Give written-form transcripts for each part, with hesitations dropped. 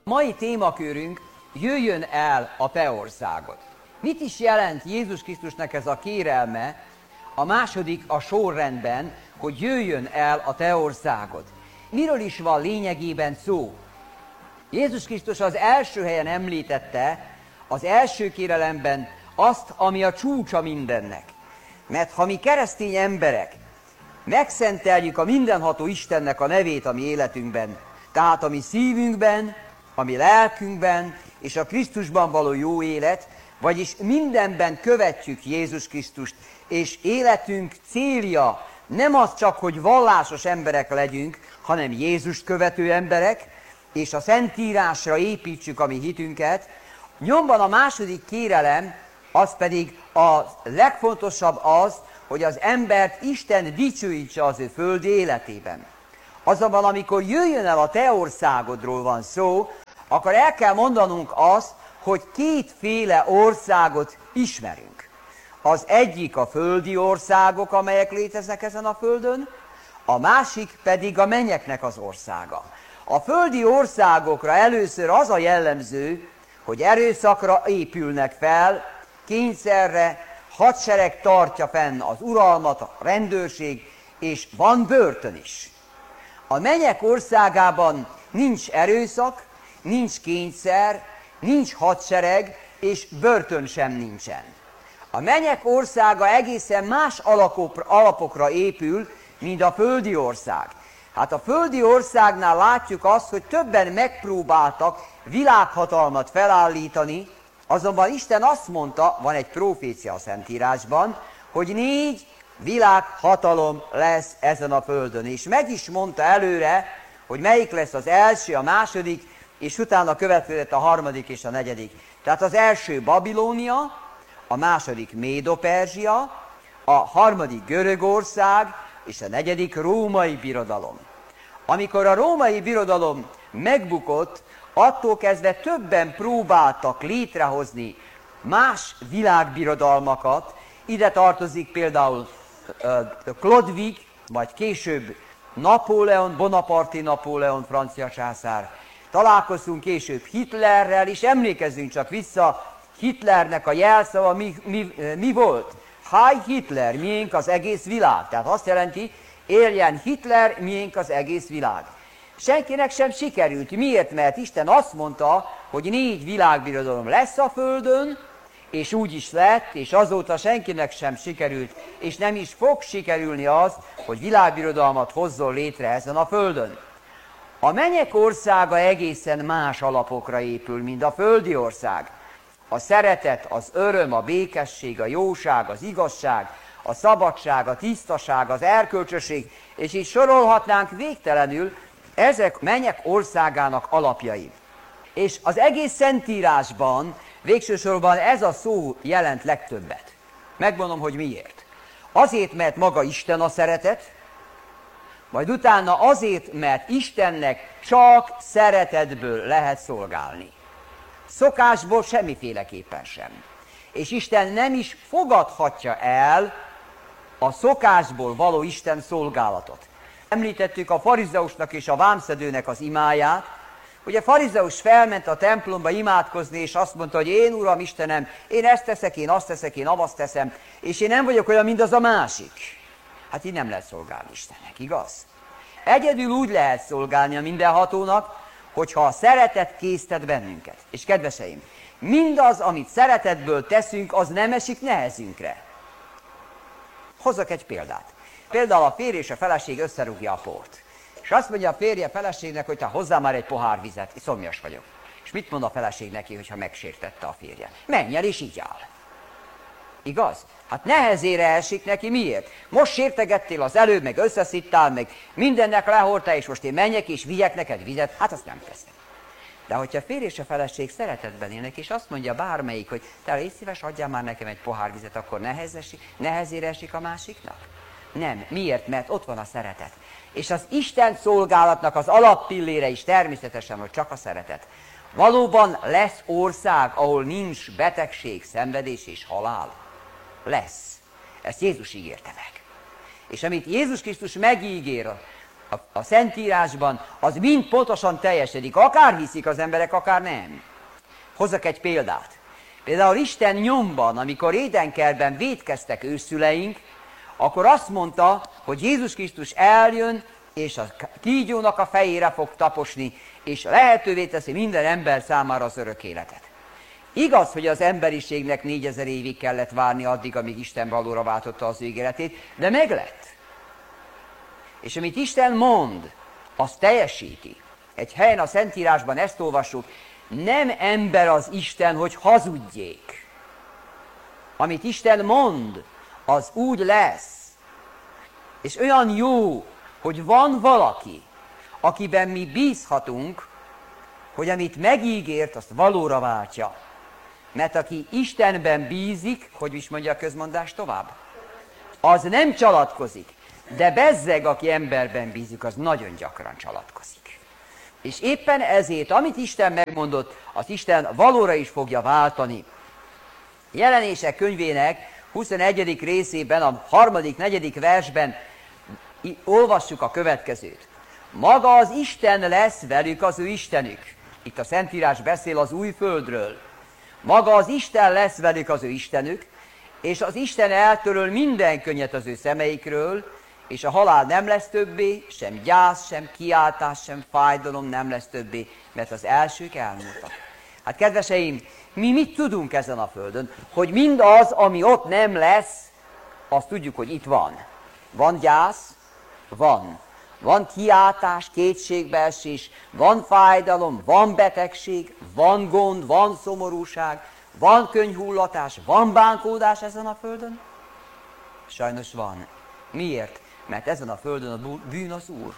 Mai témakörünk, jöjjön el a te országod. Mit is jelent Jézus Krisztusnak ez a kérelme, a második a sorrendben, hogy jöjjön el a te országod? Miről is van lényegében szó? Jézus Krisztus az első helyen említette, az első kérelemben azt, ami a csúcsa mindennek. Mert ha mi keresztény emberek megszenteljük a mindenható Istennek a nevét a mi életünkben, tehát a mi szívünkben, a mi lelkünkben és a Krisztusban való jó élet, vagyis mindenben követjük Jézus Krisztust, és életünk célja nem az csak, hogy vallásos emberek legyünk, hanem Jézust követő emberek, és a Szentírásra építsük a mi hitünket. Nyomban a második kérelem, az pedig a legfontosabb az, hogy az embert Isten dicsőítse az ő földi életében. Azonban, amikor jöjjön el a te országodról van szó, akkor el kell mondanunk azt, hogy kétféle országot ismerünk. Az egyik a földi országok, amelyek léteznek ezen a földön, a másik pedig a mennyeknek az országa. A földi országokra először az a jellemző, hogy erőszakra épülnek fel, kényszerre, hadsereg tartja fenn az uralmat, a rendőrség, és van börtön is. A mennyek országában nincs erőszak, nincs kényszer, nincs hadsereg, és börtön sem nincsen. A mennyek országa egészen más alapokra épül, mint a földi ország. Hát a földi országnál látjuk azt, hogy többen megpróbáltak világhatalmat felállítani, azonban Isten azt mondta, van egy profécia a Szentírásban, hogy 4 világhatalom lesz ezen a földön. És meg is mondta előre, hogy melyik lesz az első, a második, és utána következett a harmadik és a negyedik. Tehát az első Babilónia, a második Médo-Perzsia, a harmadik Görögország, és a negyedik Római Birodalom. Amikor a Római Birodalom megbukott, attól kezdve többen próbáltak létrehozni más világbirodalmakat. Ide tartozik például Chlodwig, vagy később Napóleon, Bonaparte Napóleon, francia császár. Találkozunk később Hitlerrel, és emlékezzünk csak vissza, Hitlernek a jelszava mi volt? Heil Hitler, miénk az egész világ. Tehát azt jelenti, éljen Hitler, miénk az egész világ. Senkinek sem sikerült. Miért? Mert Isten azt mondta, hogy 4 világbirodalom lesz a földön, és úgy is lett, és azóta senkinek sem sikerült, és nem is fog sikerülni az, hogy világbirodalmat hozzon létre ezen a földön. A mennyek országa egészen más alapokra épül, mint a földi ország. A szeretet, az öröm, a békesség, a jóság, az igazság, a szabadság, a tisztaság, az erkölcsösség, és így sorolhatnánk végtelenül, ezek mennyek országának alapjai. És az egész Szentírásban végső sorban ez a szó jelent legtöbbet. Megmondom, hogy miért. Azért, mert maga Isten a szeretet, majd utána azért, mert Istennek csak szeretetből lehet szolgálni. Szokásból semmiféleképpen sem. És Isten nem is fogadhatja el a szokásból való Isten szolgálatot. Említettük a farizeusnak és a vámszedőnek az imáját. Ugye a farizeus felment a templomba imádkozni, és azt mondta, hogy én, Uram Istenem, én ezt teszek, én azt teszek, én avazt teszem, és én nem vagyok olyan, mint az a másik. Hát így nem lehet szolgálni Istennek, igaz? Egyedül úgy lehet szolgálni a mindenhatónak, hogyha a szeretet késztet bennünket. És kedveseim, mindaz, amit szeretetből teszünk, az nem esik nehezünkre. Hozzak egy példát. Például a férj és a feleség összerúgja a port. És azt mondja a férje a feleségnek, hogy te hozzá már egy pohár vizet, szomjas vagyok. És mit mond a feleség neki, hogyha megsértette a férje? Menj el és így áll. Igaz? Hát nehezére esik neki, miért? Most sértegettél az előbb, meg összeszittál, meg mindennek lehordtál, és most én menjek és vigyek neked vizet, hát azt nem teszem. De hogyha a férj és a feleség szeretetben élnek, és azt mondja bármelyik, hogy te légy szíves, adjál már nekem egy pohár vizet, akkor nehezére esik a másiknak? Nem. Miért? Mert ott van a szeretet. És az Isten szolgálatnak az alappillére is természetesen, hogy csak a szeretet. Valóban lesz ország, ahol nincs betegség, szenvedés és halál? Lesz. Ezt Jézus ígérte meg. És amit Jézus Krisztus megígér a Szentírásban, az mind pontosan teljesedik. Akár hiszik az emberek, akár nem. Hozzak egy példát. Például Isten nyomban, amikor Édenkertben vétkeztek őszüleink, akkor azt mondta, hogy Jézus Krisztus eljön, és a kígyónak a fejére fog taposni, és lehetővé teszi minden ember számára az örök életet. Igaz, hogy az emberiségnek 4000 évig kellett várni addig, amíg Isten valóra váltotta az ő ígéretét, de meglett. És amit Isten mond, azt teljesíti. Egy helyen a Szentírásban ezt olvassuk, nem ember az Isten, hogy hazudjék. Amit Isten mond, az úgy lesz. És olyan jó, hogy van valaki, akiben mi bízhatunk, hogy amit megígért, azt valóra váltja. Mert aki Istenben bízik, hogy is mondja a közmondás tovább, az nem csalatkozik. De bezzeg, aki emberben bízik, az nagyon gyakran csalatkozik. És éppen ezért, amit Isten megmondott, az Isten valóra is fogja váltani. Jelenések könyvének 21. részében, a 3.-4. versben olvassuk a következőt. Maga az Isten lesz velük az ő Istenük. Itt a Szentírás beszél az új földről. Maga az Isten lesz velük az ő Istenük, és az Isten eltöröl minden könnyet az ő szemeikről, és a halál nem lesz többé, sem gyász, sem kiáltás, sem fájdalom nem lesz többé, mert az elsők elmúltak. Hát kedveseim, mi mit tudunk ezen a földön? Hogy mindaz, ami ott nem lesz, azt tudjuk, hogy itt van. Van gyász? Van. Van kiáltás, kétségbeesés, van fájdalom, van betegség, van gond, van szomorúság, van könyhullatás, van bánkódás ezen a földön? Sajnos van. Miért? Mert ezen a földön a bűn az Úr.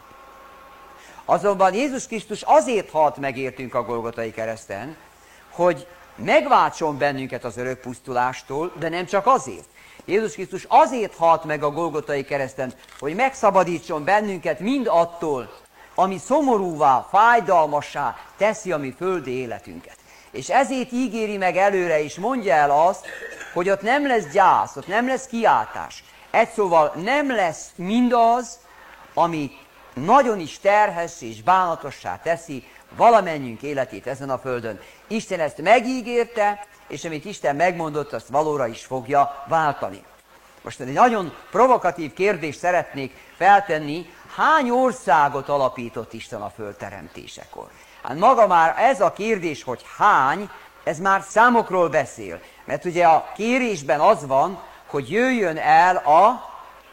Azonban Jézus Krisztus azért halt meg értünk a Golgotai kereszten, hogy megváltson bennünket az örök pusztulástól, de nem csak azért. Jézus Krisztus azért halt meg a Golgotai kereszten, hogy megszabadítson bennünket mind attól, ami szomorúvá, fájdalmassá teszi a mi földi életünket. És ezért ígéri meg előre, és mondja el azt, hogy ott nem lesz gyász, ott nem lesz kiáltás. Egy szóval nem lesz mindaz, ami nagyon is terhes és bánatossá teszi valamennyünk életét ezen a földön. Isten ezt megígérte, és amit Isten megmondott, azt valóra is fogja váltani. Most egy nagyon provokatív kérdést szeretnék feltenni, hány országot alapított Isten a föld teremtésekor? Hát maga már ez a kérdés, hogy hány, ez már számokról beszél. Mert ugye a kérésben az van, hogy jöjjön el a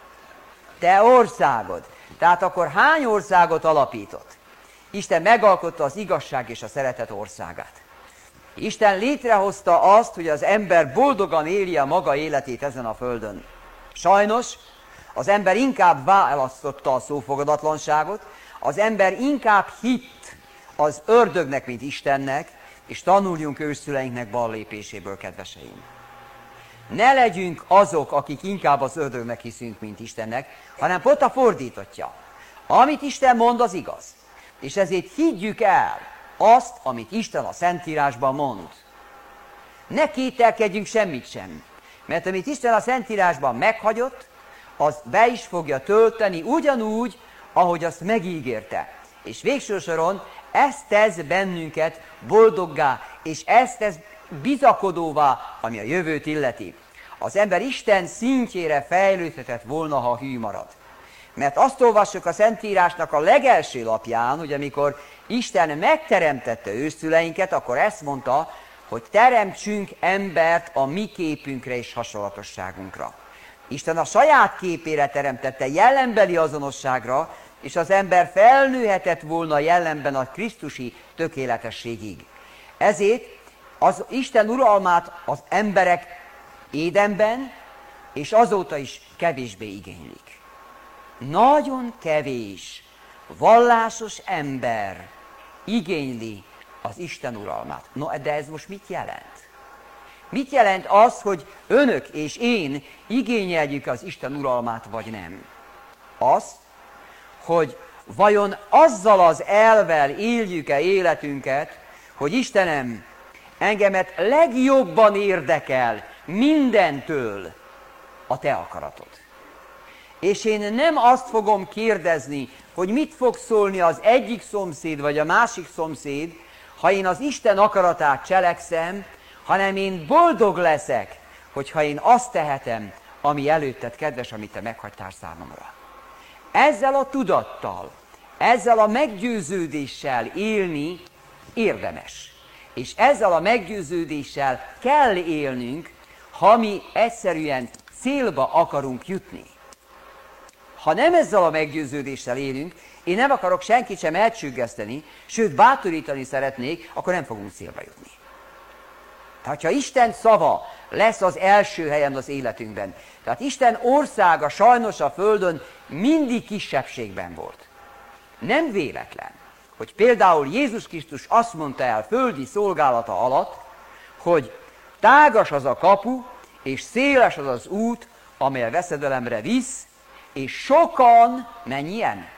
te országod. Tehát akkor hány országot alapított? Isten megalkotta az igazság és a szeretet országát. Isten létrehozta azt, hogy az ember boldogan élje a maga életét ezen a földön. Sajnos az ember inkább választotta a szófogadatlanságot, az ember inkább hitt az ördögnek, mint Istennek, és tanuljunk őszüleinknek ballépéséből, kedveseim. Ne legyünk azok, akik inkább az ördögnek hiszünk, mint Istennek, hanem pont a fordítottja. Amit Isten mond, az igaz. És ezért higgyük el azt, amit Isten a Szentírásban mond. Ne kételkedjünk semmit sem. Mert amit Isten a Szentírásban meghagyott, az be is fogja tölteni ugyanúgy, ahogy azt megígérte. És végső soron ezt tesz bennünket boldoggá, és ezt tesz bizakodóvá, ami a jövőt illeti. Az ember Isten szintjére fejlődhetett volna, ha hű marad. Mert azt olvassuk a Szentírásnak a legelső lapján, hogy amikor Isten megteremtette őszüleinket, akkor ezt mondta, hogy teremtsünk embert a mi képünkre és hasonlatosságunkra. Isten a saját képére teremtette, jellenbeli azonosságra, és az ember felnőhetett volna jellemben a krisztusi tökéletességig. Ezért az Isten uralmát az emberek Édenben, és azóta is kevésbé igénylik. Nagyon kevés vallásos ember igényli az Isten uralmát. No, de ez most mit jelent? Mit jelent az, hogy önök és én igényeljük az Isten uralmát, vagy nem? Az, hogy vajon azzal az elvvel éljük-e életünket, hogy Istenem, engemet legjobban érdekel mindentől a te akaratod. És én nem azt fogom kérdezni, hogy mit fog szólni az egyik szomszéd vagy a másik szomszéd, ha én az Isten akaratát cselekszem, hanem én boldog leszek, hogyha én azt tehetem, ami előtted kedves, amit te meghagytál számomra. Ezzel a tudattal, ezzel a meggyőződéssel élni érdemes. És ezzel a meggyőződéssel kell élnünk, ha mi egyszerűen célba akarunk jutni. Ha nem ezzel a meggyőződéssel élünk, én nem akarok senkit sem elcsüggeszteni, sőt bátorítani szeretnék, akkor nem fogunk célba jutni. Tehát, ha Isten szava lesz az első helyen az életünkben, tehát Isten országa sajnos a Földön mindig kisebbségben volt. Nem véletlen, hogy például Jézus Krisztus azt mondta el földi szolgálata alatt, hogy tágas az a kapu, és széles az az út, amely a veszedelemre visz, és sokan, mennyien?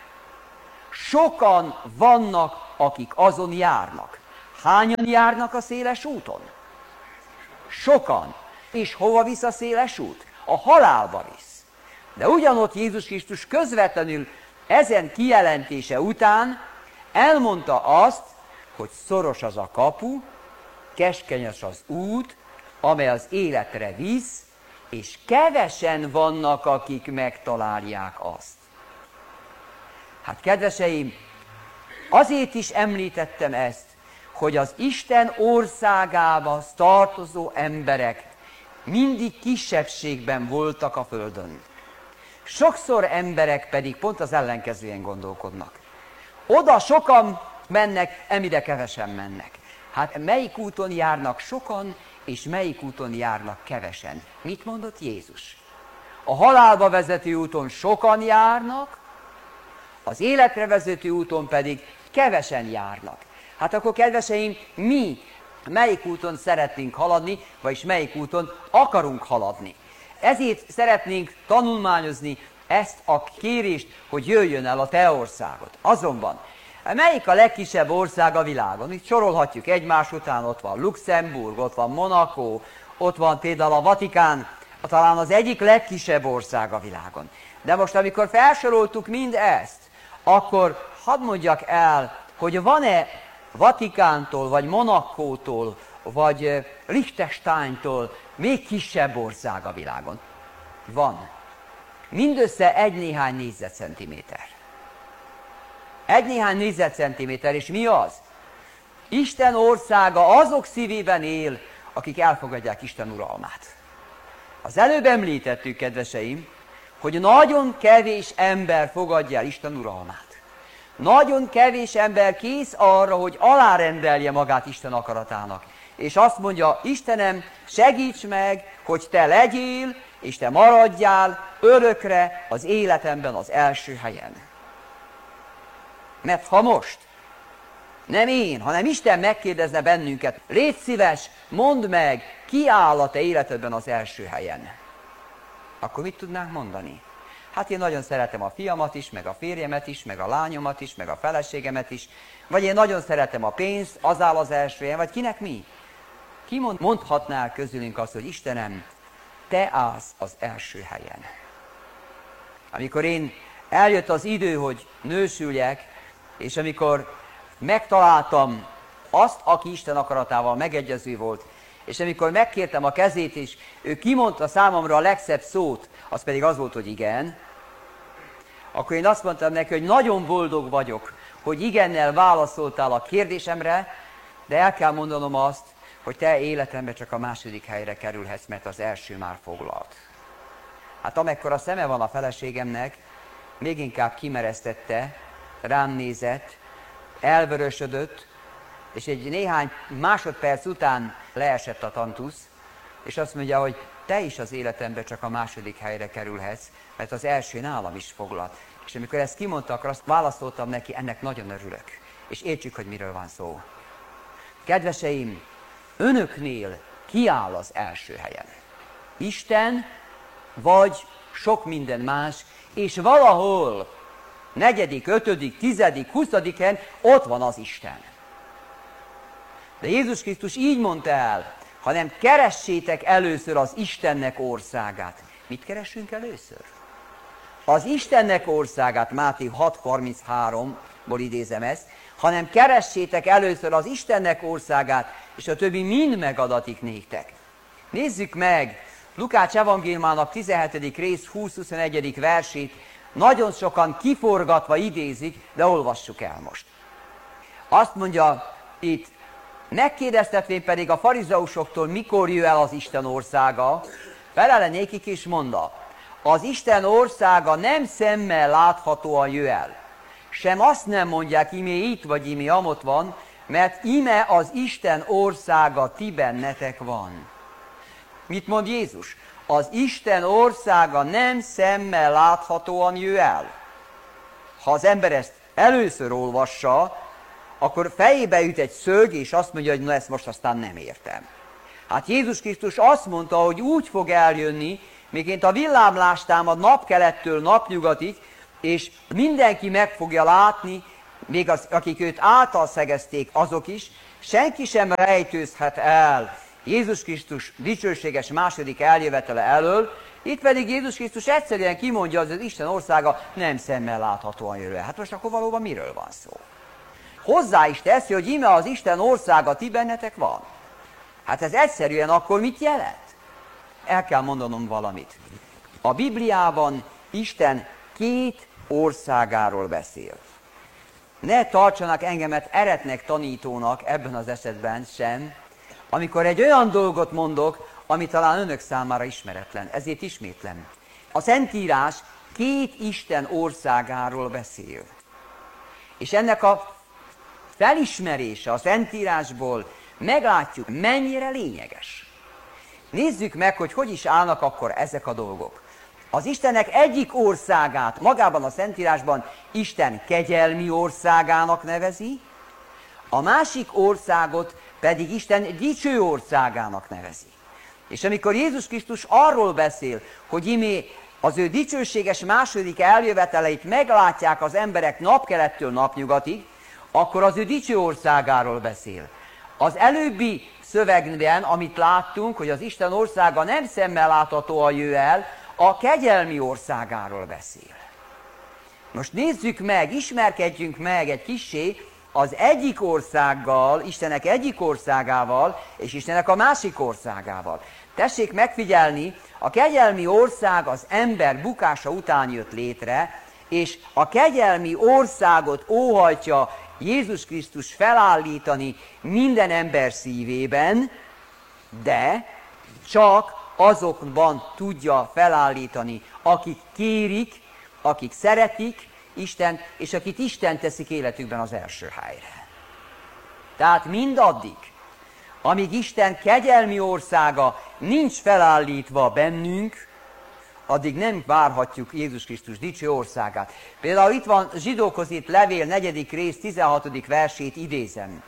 Sokan vannak, akik azon járnak. Hányan járnak a széles úton? Sokan. És hova visz a széles út? A halálba visz. De ugyanott Jézus Krisztus közvetlenül ezen kijelentése után elmondta azt, hogy szoros az a kapu, keskenyes az út, amely az életre visz, és kevesen vannak, akik megtalálják azt. Hát kedveseim, azért is említettem ezt, hogy az Isten országába tartozó emberek mindig kisebbségben voltak a Földön. Sokszor emberek pedig pont az ellenkezően gondolkodnak. Oda sokan mennek, emide kevesen mennek. Hát melyik úton járnak sokan, és melyik úton járnak kevesen? Mit mondott Jézus? A halálba vezető úton sokan járnak, az életre vezető úton pedig kevesen járnak. Hát akkor, kedveseim, mi melyik úton szeretnénk haladni, vagyis melyik úton akarunk haladni? Ezért szeretnénk tanulmányozni ezt a kérést, hogy jöjjön el a te országod. Azonban, melyik a legkisebb ország a világon? Itt sorolhatjuk egymás után, ott van Luxemburg, ott van Monaco, ott van például a Vatikán, talán az egyik legkisebb ország a világon. De most, amikor felsoroltuk mind ezt, akkor hadd mondjak el, hogy van-e Vatikántól, vagy Monacótól, vagy Liechtensteintól még kisebb ország a világon? Van. Mindössze egy-néhány négyzetcentiméter. Egy-néhány négyzetcentiméter, és mi az? Isten országa azok szívében él, akik elfogadják Isten uralmát. Az előbb említettük, kedveseim, hogy nagyon kevés ember fogadja el Isten uralmát. Nagyon kevés ember kész arra, hogy alárendelje magát Isten akaratának. És azt mondja, Istenem, segíts meg, hogy te legyél, és te maradjál örökre az életemben az első helyen. Mert ha most nem én, hanem Isten megkérdezne bennünket, légy szíves, mondd meg, ki áll a te életedben az első helyen. Akkor mit tudnánk mondani? Hát én nagyon szeretem a fiamat is, meg a férjemet is, meg a lányomat is, meg a feleségemet is, vagy én nagyon szeretem a pénzt, az áll az első helyen, vagy kinek mi? Ki mondhatnál közülünk azt, hogy Istenem, te állsz az első helyen. Amikor én eljött az idő, hogy nősüljek, és amikor megtaláltam azt, aki Isten akaratával megegyező volt, és amikor megkértem a kezét, és ő kimondta számomra a legszebb szót, az pedig az volt, hogy igen, akkor én azt mondtam neki, hogy nagyon boldog vagyok, hogy igennel válaszoltál a kérdésemre, de el kell mondanom azt, hogy te életemben csak a második helyre kerülhetsz, mert az első már foglalt. Hát amekkora szeme van a feleségemnek, még inkább kimeresztette, rám nézett, elvörösödött, és egy néhány másodperc után leesett a tantusz, és azt mondja, hogy te is az életemben csak a második helyre kerülhetsz, mert az első nálam is foglalt. És amikor ezt kimondta, akkor azt válaszoltam neki, ennek nagyon örülök. És értsük, hogy miről van szó. Kedveseim, önöknél ki áll az első helyen? Isten, vagy sok minden más, és valahol 4., 5., 10., 20. helyen ott van az Isten. De Jézus Krisztus így mondta el, hanem keressétek először az Istennek országát. Mit keresünk először? az Istennek országát, Máté 6.33-ból idézem ezt, hanem keressétek először az Istennek országát, és a többi mind megadatik néktek. Nézzük meg Lukács evangéliumának 17. rész 20-21. versét, nagyon sokan kiforgatva idézik, de olvassuk el most. Azt mondja itt, megkérdeztetvén pedig a farizeusoktól, mikor jöjj el az Isten országa, felele nékik is mondta, az Isten országa nem szemmel láthatóan jöjj el. Sem azt nem mondják, imé itt vagy imé amott van, mert ime az Isten országa ti bennetek van. Mit mond Jézus? Az Isten országa nem szemmel láthatóan jöjj el. Ha az ember ezt először olvassa, akkor fejébe üt egy szög, és azt mondja, hogy na ezt most aztán nem értem. Hát Jézus Krisztus azt mondta, hogy úgy fog eljönni, miként a villámlás támad napkelettől napnyugatig, és mindenki meg fogja látni, még az, akik őt által szegezték, azok is, senki sem rejtőzhet el Jézus Krisztus dicsőséges második eljövetele elől, itt pedig Jézus Krisztus egyszerűen kimondja, hogy az Isten országa nem szemmel láthatóan jön el. Hát most akkor valóban miről van szó? Hozzá is teszi, hogy íme az Isten országa ti bennetek van. Hát ez egyszerűen akkor mit jelent? El kell mondanom valamit. A Bibliában Isten két országáról beszél. Ne tartsanak engemet eretnek tanítónak ebben az esetben sem, amikor egy olyan dolgot mondok, ami talán önök számára ismeretlen. Ezért ismétlem. A Szentírás két Isten országáról beszél. És ennek a felismerése a Szentírásból meglátjuk, mennyire lényeges. Nézzük meg, hogy is állnak akkor ezek a dolgok. Az Istennek egyik országát magában a Szentírásban Isten kegyelmi országának nevezi, a másik országot pedig Isten dicső országának nevezi. És amikor Jézus Krisztus arról beszél, hogy imé az ő dicsőséges második eljöveteleit meglátják az emberek napkelettől napnyugatig, akkor az ő dicső országáról beszél. Az előbbi szövegben, amit láttunk, hogy az Isten országa nem szemmel láthatóan jöjj el, a kegyelmi országáról beszél. Most nézzük meg, ismerkedjünk meg egy kissé az egyik országgal, Istennek egyik országával, és Istennek a másik országával. Tessék megfigyelni, a kegyelmi ország az ember bukása után jött létre, és a kegyelmi országot óhajtja Jézus Krisztus felállítani minden ember szívében, de csak azokban tudja felállítani, akik kérik, akik szeretik Istent, és akik Isten teszik életükben az első helyre. Tehát mindaddig, amíg Isten kegyelmi országa nincs felállítva bennünk, addig nem várhatjuk Jézus Krisztus dicső országát. Például itt van Zsidókhoz írt levél 4. rész 16. versét idézem.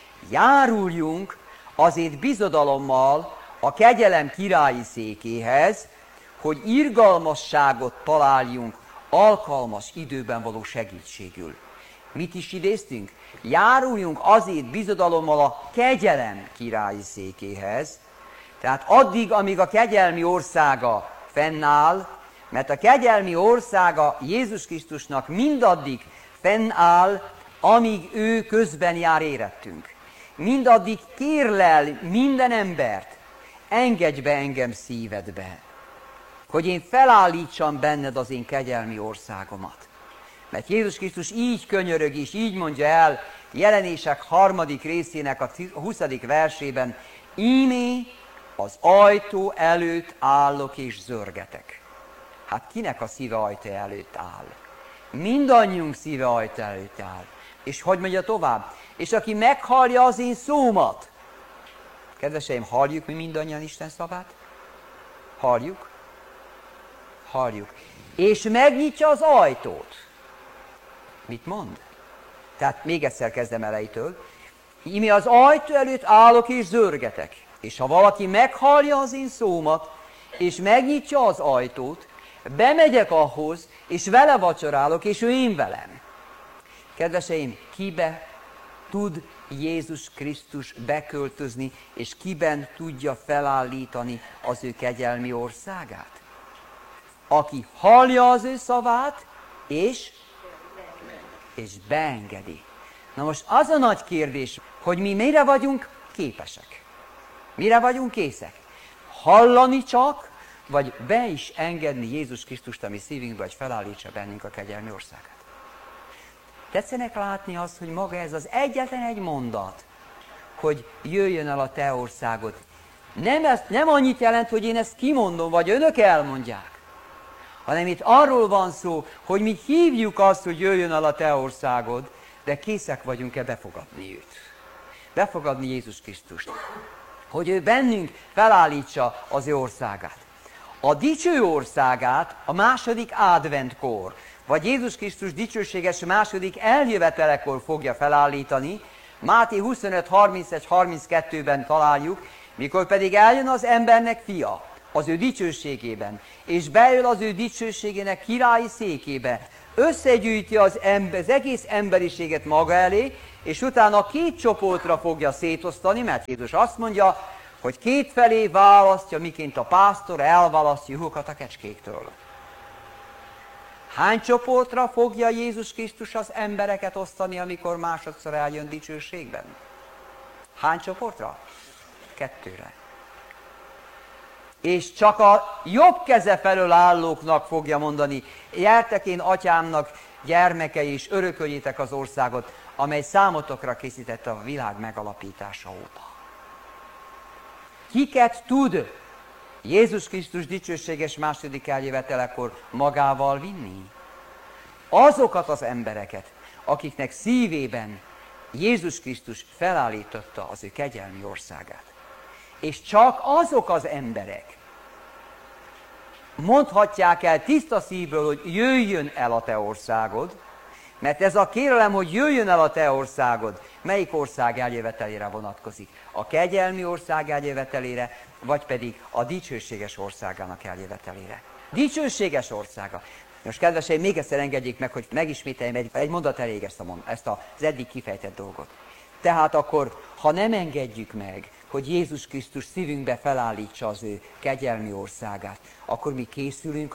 Járuljunk azért bizodalommal a kegyelem királyi székéhez, hogy irgalmasságot találjunk alkalmas időben való segítségül. Mit is idéztünk? Járuljunk azért bizodalommal a kegyelem királyi székéhez, tehát addig, amíg a kegyelmi országa fennáll, mert a kegyelmi országa Jézus Krisztusnak mindaddig fennáll, amíg ő közben jár érettünk. Mindaddig kérlel minden embert, engedj be engem szívedbe, hogy én felállítsam benned az én kegyelmi országomat. Mert Jézus Krisztus így könyörög és így mondja el Jelenések 3. részének a 20. versében, ímé az ajtó előtt állok és zörgetek. Hát kinek a szíve ajtó előtt áll? Mindannyiunk szíve ajtó előtt áll. És hogy mondja tovább? És aki meghallja az én szómat. Kedveseim, halljuk mi mindannyian Isten szavát? Halljuk? Halljuk. És megnyitja az ajtót. Mit mond? Tehát még egyszer kezdem elejétől. Íme az ajtó előtt állok és zörgetek. És ha valaki meghallja az én szómat, és megnyitja az ajtót, bemegyek ahhoz, és vele vacsorálok, és ő én velem. Kedveseim, kibe tud Jézus Krisztus beköltözni, és kiben tudja felállítani az ő kegyelmi országát? aki hallja az ő szavát, és beengedi. Na most az a nagy kérdés, hogy mi mire vagyunk képesek? Mire vagyunk készek? Hallani csak, vagy be is engedni Jézus Krisztust a mi szívünkbe, hogy felállítsa bennünk a kegyelmi országát? Tetszenek látni azt, hogy maga ez az egyetlen egy mondat, hogy jöjjön el a te országod. Nem annyit jelent, hogy én ezt kimondom, vagy önök elmondják, hanem itt arról van szó, hogy mi hívjuk azt, hogy jöjjön el a te országod, de készek vagyunk-e befogadni őt. Befogadni Jézus Krisztust. Hogy ő bennünk felállítsa az ő országát. A dicső országát a második adventkor, vagy Jézus Krisztus dicsőséges második eljövetelekor fogja felállítani. Máté 25:31-32-ben találjuk, mikor pedig eljön az embernek fia az ő dicsőségében, és beül az ő dicsőségének királyi székébe, összegyűjti az egész emberiséget maga elé, és utána két csoportra fogja szétosztani, mert Jézus azt mondja, hogy kétfelé választja, miként a pásztor elválasztja juhokat a kecskéktől. Hány csoportra fogja Jézus Krisztus az embereket osztani, amikor másodszor eljön dicsőségben? Hány csoportra? 2-re. És csak a jobb keze felől állóknak fogja mondani, gyertek én atyámnak gyermekei, és örököljétek az országot, amely számotokra készítette a világ megalapítása óta. Kiket tud Jézus Krisztus dicsőséges második eljövetelekor magával vinni? Azokat az embereket, akiknek szívében Jézus Krisztus felállította az ő kegyelmi országát. És csak azok az emberek mondhatják el tiszta szívből, hogy jöjjön el a te országod, mert ez a kérelem, hogy jöjjön el a te országod, melyik ország eljövetelére vonatkozik? A kegyelmi ország eljövetelére, vagy pedig a dicsőséges országának eljövetelére? Dicsőséges országa. Most kedveseim, még egyszer engedjék meg, hogy megismételjem egy mondat elég ezt az eddig kifejtett dolgot. Tehát akkor, ha nem engedjük meg, hogy Jézus Krisztus szívünkbe felállítsa az ő kegyelmi országát, akkor mi készülhetünk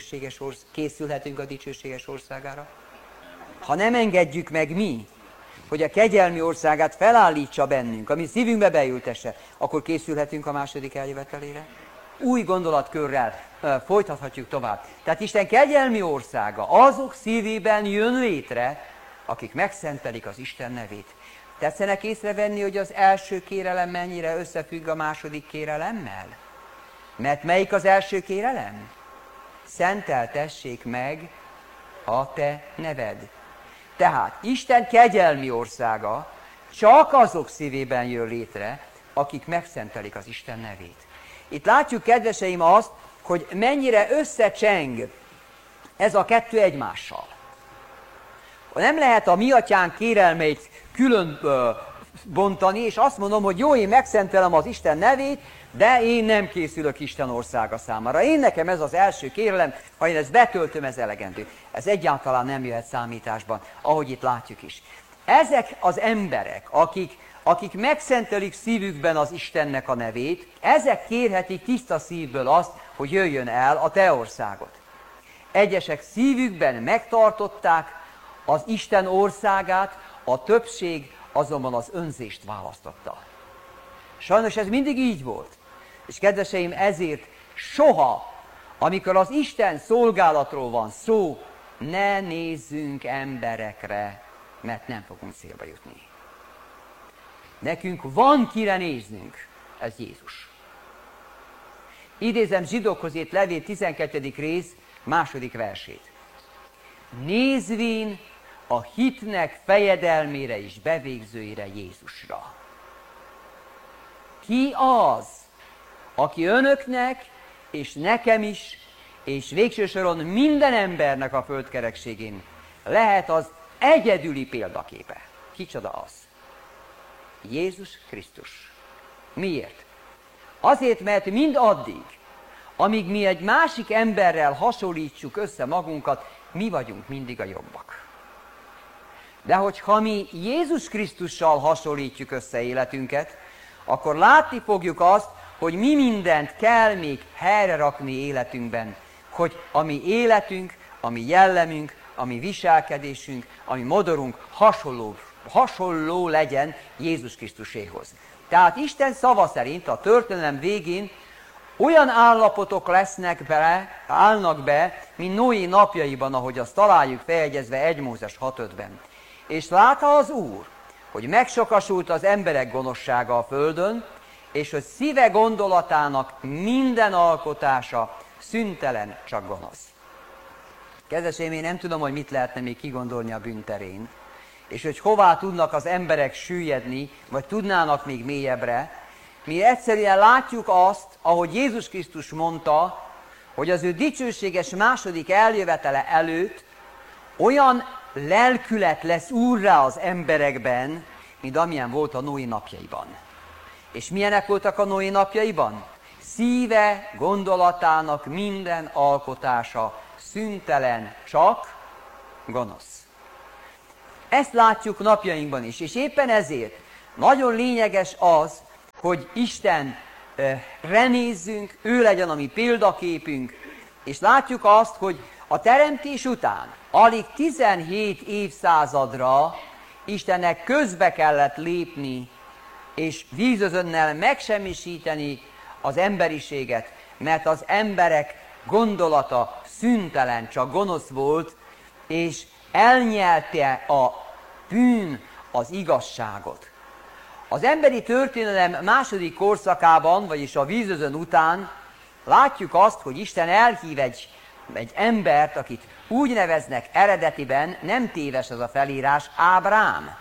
a dicsőséges országára? Ha nem engedjük meg mi, hogy a kegyelmi országát felállítsa bennünk, ami szívünkbe beültesse, akkor készülhetünk a második eljövetelére? Új gondolatkörrel folytathatjuk tovább. Tehát Isten kegyelmi országa azok szívében jön létre, akik megszentelik az Isten nevét. Tetszenek észrevenni, hogy az első kérelem mennyire összefügg a második kérelemmel? Mert melyik az első kérelem? Szenteltessék meg a te neved. Tehát Isten kegyelmi országa csak azok szívében jön létre, akik megszentelik az Isten nevét. Itt látjuk, kedveseim, azt, hogy mennyire összecseng ez a kettő egymással. Nem lehet a mi atyánk kérelmeit külön bontani, és azt mondom, hogy jó, én megszentelem az Isten nevét, de én nem készülök Isten országa számára. Nekem ez az első kérelem, ha én ezt betöltöm, ez elegendő. Ez egyáltalán nem jöhet számításban, ahogy itt látjuk is. Ezek az emberek, akik megszentelik szívükben az Istennek a nevét, ezek kérhetik tiszta szívből azt, hogy jöjjön el a te országod. Egyesek szívükben megtartották az Isten országát, a többség azonban az önzést választotta. Sajnos ez mindig így volt. És kedveseim, ezért soha, amikor az Isten szolgálatról van szó, ne nézzünk emberekre, mert nem fogunk célba jutni. Nekünk van kire néznünk, ez Jézus. Idézem Zsidókhoz írt levél 12. rész, 2. versét. Nézvén a hitnek fejedelmére és bevégzőire, Jézusra. Ki az, aki önöknek, és nekem is, és végső soron minden embernek a földkerekségén lehet az egyedüli példaképe? Kicsoda az? Jézus Krisztus. Miért? Azért, mert mindaddig, amíg mi egy másik emberrel hasonlítsuk össze magunkat, mi vagyunk mindig a jobbak. De hogyha mi Jézus Krisztussal hasonlítjuk össze életünket, akkor látni fogjuk azt, hogy mi mindent kell még helyre rakni életünkben, hogy a mi életünk, a mi jellemünk, a mi viselkedésünk, a mi modorunk hasonló legyen Jézus Krisztuséhoz. Tehát Isten szava szerint a történelem végén olyan állapotok állnak be, mint Noé napjaiban, ahogy azt találjuk feljegyezve 1 Mózes 6:5-ben. És látta az Úr, hogy megsokasult az emberek gonoszsága a földön, és hogy szíve gondolatának minden alkotása szüntelen, csak gonosz. Kedveseim, én nem tudom, hogy mit lehetne még kigondolni a bűnterén, és hogy hová tudnak az emberek süllyedni, vagy tudnának még mélyebbre. Mi egyszerűen látjuk azt, ahogy Jézus Krisztus mondta, hogy az ő dicsőséges második eljövetele előtt olyan lelkület lesz úrrá az emberekben, mint amilyen volt a Noé napjaiban. És milyenek voltak a Noé napjaiban? Szíve, gondolatának minden alkotása szüntelen, csak gonosz. Ezt látjuk napjainkban is, és éppen ezért nagyon lényeges az, hogy Isten renézzünk, ő legyen a mi példaképünk, és látjuk azt, hogy a teremtés után alig 17 évszázadra Istennek közbe kellett lépni, és vízözönnel megsemmisíteni az emberiséget, mert az emberek gondolata szüntelen, csak gonosz volt, és elnyelte a bűn az igazságot. Az emberi történelem második korszakában, vagyis a vízözön után látjuk azt, hogy Isten elhív egy embert, akit úgy neveznek eredetiben, nem téves ez a felírás, Ábrám.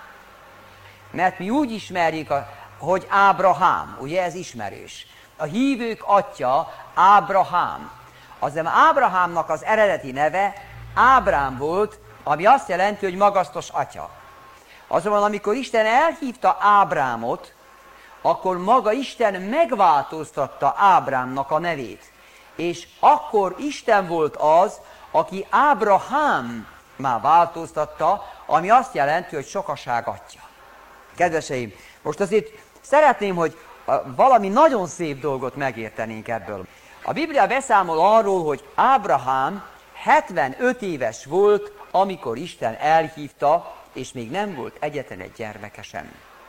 Mert mi úgy ismerjük, hogy Ábrahám, ugye ez ismerős. A hívők atya Ábrahám. Aztán Ábrahámnak az eredeti neve Ábrám volt, ami azt jelenti, hogy magasztos atya. Azonban, amikor Isten elhívta Ábrámot, akkor maga Isten megváltoztatta Ábrámnak a nevét. És akkor Isten volt az, aki Ábrahámmá változtatta, ami azt jelenti, hogy sokaság atya. Kedveseim, most azért szeretném, hogy valami nagyon szép dolgot megértenénk ebből. A Biblia beszámol arról, hogy Ábrahám 75 éves volt, amikor Isten elhívta, és még nem volt egyetlen egy gyermeke sem.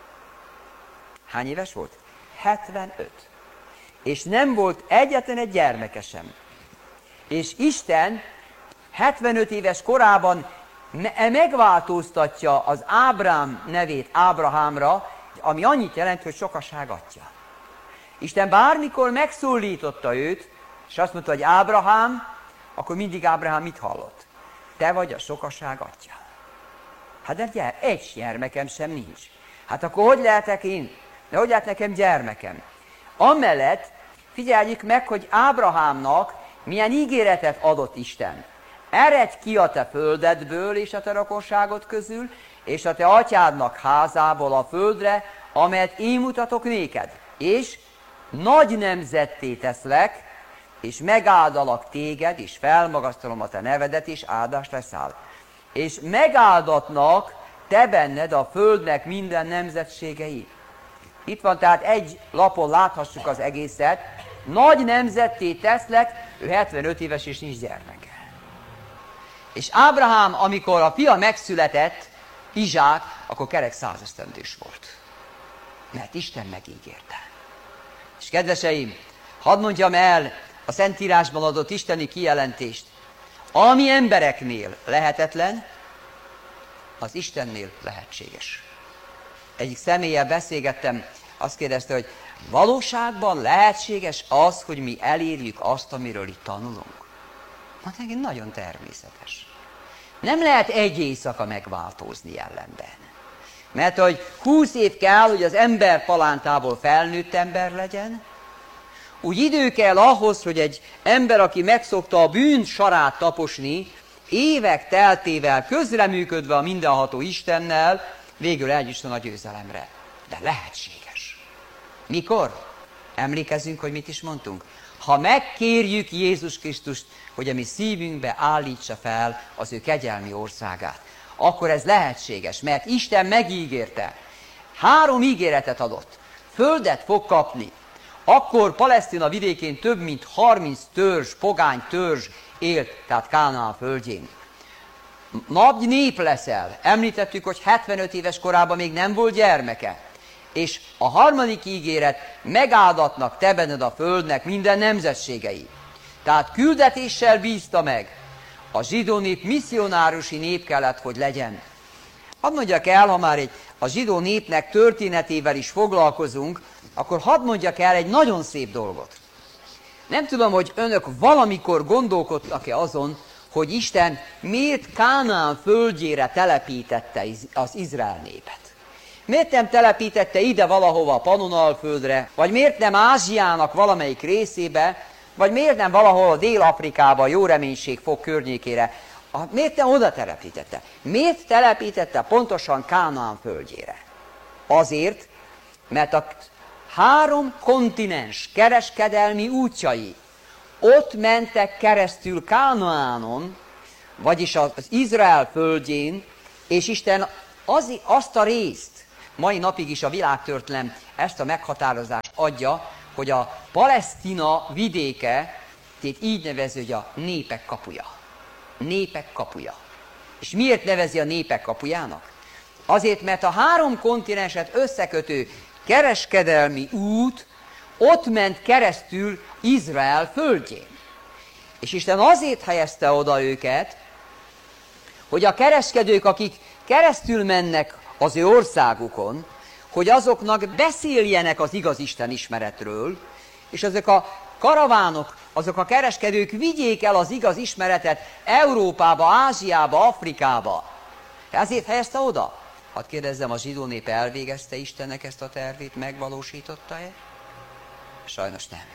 Hány éves volt? 75. És nem volt egyetlen egy gyermeke sem. És Isten 75 éves korában megváltoztatja az Ábrám nevét Ábrahámra, ami annyit jelent, hogy sokaság atya. Isten bármikor megszólította őt, és azt mondta, hogy Ábrahám, akkor mindig Ábrahám mit hallott? Te vagy a sokaság atya. Hát de egy gyermekem sem nincs. Hát akkor hogy lehetek én? De hogy lehet nekem gyermekem? Amellett figyeljük meg, hogy Ábrahámnak milyen ígéretet adott Isten. Eredj ki a te földedből és a te rokonságod közül, és a te atyádnak házából a földre, amelyet én mutatok néked. És nagy nemzetté teszlek, és megáldalak téged, és felmagasztalom a te nevedet, és áldás leszel. És megáldatnak te benned a földnek minden nemzetségei. Itt van, tehát egy lapon láthassuk az egészet. Nagy nemzetté teszlek, ő 75 éves és nincs gyermeke. És Ábrahám, amikor a fia megszületett, Izsák, akkor kerek 100 esztendős volt. Mert Isten megígérte. És kedveseim, hadd mondjam el a Szentírásban adott isteni kijelentést. Ami embereknél lehetetlen, az Istennél lehetséges. Egyik személlyel beszélgettem, azt kérdezte, hogy valóságban lehetséges az, hogy mi elérjük azt, amiről itt tanulunk? Hát neki nagyon természetes. Nem lehet egy éjszaka megváltozni ellenben. Mert hogy 20 év kell, hogy az ember palántából felnőtt ember legyen, úgy idő kell ahhoz, hogy egy ember, aki megszokta a bűn sarát taposni, évek teltével közreműködve a mindenható Istennel, végül eljusson a győzelemre. De lehetséges. Mikor? Emlékezzünk, hogy mit is mondtunk. Ha megkérjük Jézus Krisztust, hogy a mi szívünkbe állítsa fel az ő kegyelmi országát, akkor ez lehetséges, mert Isten megígérte. 3 ígéretet adott. Földet fog kapni, Akkor Palesztina vidékén több mint 30 törzs, pogány törzs élt, tehát Kánaán földjén. Nagy nép leszel. Említettük, hogy 75 éves korában még nem volt gyermeke. És a harmadik ígéret, megáldatnak te benned a földnek minden nemzetségei. Tehát küldetéssel bízta meg. A zsidó nép misszionárusi nép kellett, hogy legyen. Hadd mondjak el, ha már a zsidó népnek történetével is foglalkozunk, akkor hadd mondjak el egy nagyon szép dolgot. Nem tudom, hogy önök valamikor gondolkodtak-e azon, hogy Isten miért Kánaán földjére telepítette az Izrael népet. Miért nem telepítette ide valahova a Pannonalföldre, vagy miért nem Ázsiának valamelyik részébe, vagy miért nem valahol a Dél-Afrikába, a Jóreménység fog környékére. Miért nem oda telepítette? Miért telepítette pontosan Kánaán földjére? Azért, mert a 3 kontinens kereskedelmi útjai ott mentek keresztül Kánaánon, vagyis az Izrael földjén, és Isten azt a részt, mai napig is a világtörténelem ezt a meghatározást adja, hogy a Palesztina vidéke, tehát így nevezi, hogy a népek kapuja. Népek kapuja. És miért nevezi a népek kapujának? Azért, mert a 3 kontinenset összekötő kereskedelmi út ott ment keresztül Izrael földjén. És Isten azért helyezte oda őket, hogy a kereskedők, akik keresztül mennek az ő országukon, hogy azoknak beszéljenek az igaz Isten ismeretről, és ezek a karavánok, azok a kereskedők vigyék el az igaz ismeretet Európába, Ázsiába, Afrikába. Ezért helyezte oda. Hadd kérdezzem, a zsidó nép elvégezte Istennek ezt a tervét, megvalósította-e? Sajnos nem.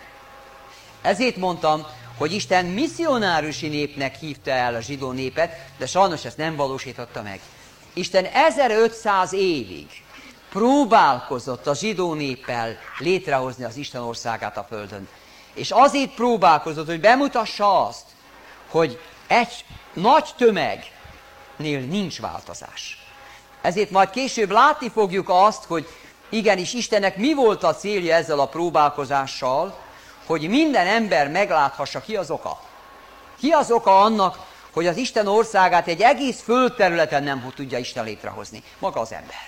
Ezért mondtam, hogy Isten misszionárusi népnek hívta el a zsidó népet, de sajnos ezt nem valósította meg. Isten 1500 évig próbálkozott a zsidó néppel létrehozni az Isten országát a földön. És azért próbálkozott, hogy bemutassa azt, hogy egy nagy tömegnél nincs változás. Ezért majd később látni fogjuk azt, hogy igenis Istennek mi volt a célja ezzel a próbálkozással, hogy minden ember megláthassa, ki az oka. Ki az oka annak, hogy az Isten országát egy egész földterületen nem tudja Isten létrehozni. Maga az ember.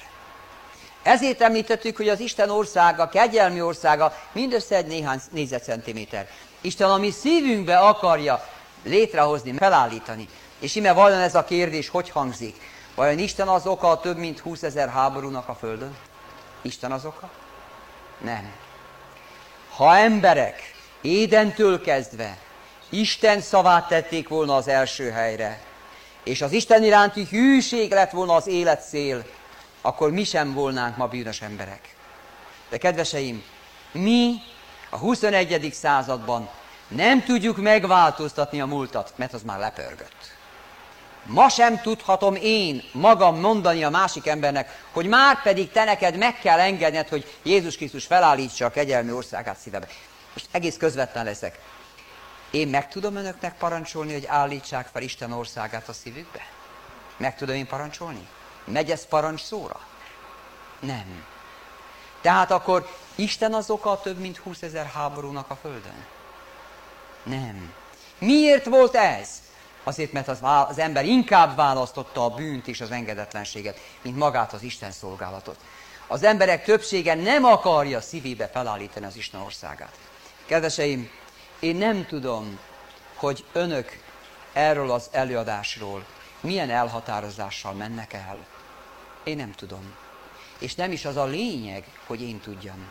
Ezért említettük, hogy az Isten országa, kegyelmi országa mindössze egy néhány négyzetcentiméter. Isten a mi szívünkbe akarja létrehozni, felállítani. És íme vajon ez a kérdés hogy hangzik? Vajon Isten az oka a több mint 20 000 háborúnak a földön? Isten az oka? Nem. Ha emberek Édentől kezdve Isten szavát tették volna az első helyre, és az Isten iránti hűség lett volna az élet cél, akkor mi sem volnánk ma bűnös emberek. De kedveseim, mi a 21. században nem tudjuk megváltoztatni a múltat, mert az már lepörgött. Ma sem tudhatom én magam mondani a másik embernek, hogy már pedig te neked meg kell engedned, hogy Jézus Krisztus felállítsa a kegyelmi országát szívedbe. Most egész közvetlen leszek. Én meg tudom önöknek parancsolni, hogy állítsák fel Isten országát a szívükbe? Meg tudom én parancsolni? Megy ez parancs szóra? Nem. Tehát akkor Isten az oka a több mint 20 000 háborúnak a földön? Nem. Miért volt ez? Azért, mert az ember inkább választotta a bűnt és az engedetlenséget, mint magát az Isten szolgálatot. Az emberek többsége nem akarja szívébe felállítani az Isten országát. Kedveseim, én nem tudom, hogy önök erről az előadásról milyen elhatározással mennek el. Én nem tudom. És nem is az a lényeg, hogy én tudjam.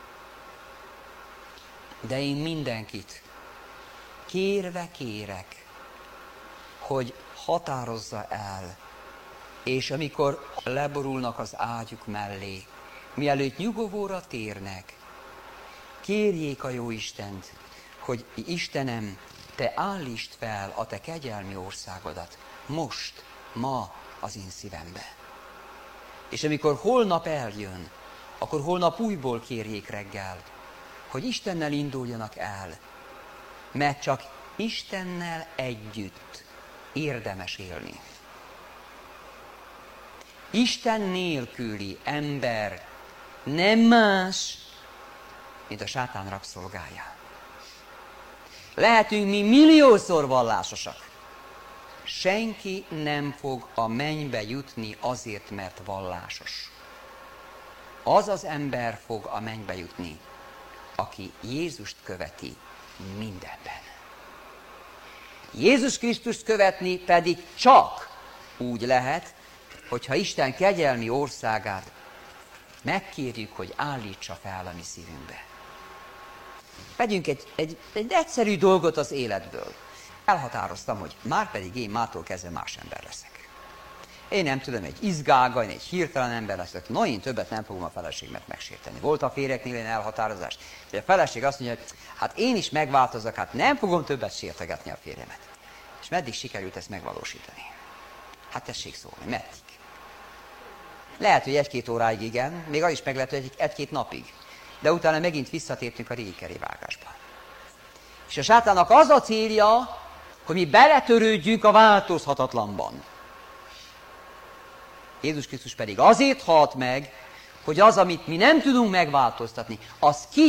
De én mindenkit kérve kérek, hogy határozza el, és amikor leborulnak az ágyuk mellé, mielőtt nyugovóra térnek, kérjék a Jóistent, hogy Istenem, te állítsd fel a te kegyelmi országodat most, ma az én szívembe. És amikor holnap eljön, akkor holnap újból kérjék reggel, hogy Istennel induljanak el, mert csak Istennel együtt érdemes élni. Isten nélküli ember nem más, mint a sátán rabszolgája. Lehetünk mi milliószor vallásosak. Senki nem fog a mennybe jutni azért, mert vallásos. Az az ember fog a mennybe jutni, aki Jézust követi mindenben. Jézus Krisztust követni pedig csak úgy lehet, hogyha Isten kegyelmi országát megkérjük, hogy állítsa fel a mi szívünkbe. Vegyünk egy egyszerű dolgot az életből. Elhatároztam, hogy márpedig én mától kezdve más ember leszek. Én nem tudom, egy izgága, én egy hirtelen ember leszek. No, én többet nem fogom a feleségemet megsérteni. Volt a férjeknél egy elhatározás, hogy a feleség azt mondja, hogy hát én is megváltozok, hát nem fogom többet sértegetni a férjemet. És meddig sikerült ezt megvalósítani? Hát tessék szólni, meddig? Lehet, hogy 1-2 óráig igen, még az is meg lehet, hogy 1-2 napig. De utána megint visszatértünk a régi kerékvágásba. És a sátának az a célja, hogy mi beletörődjünk a változhatatlanban. Jézus Krisztus pedig azért halt meg, hogy az, amit mi nem tudunk megváltoztatni, az ki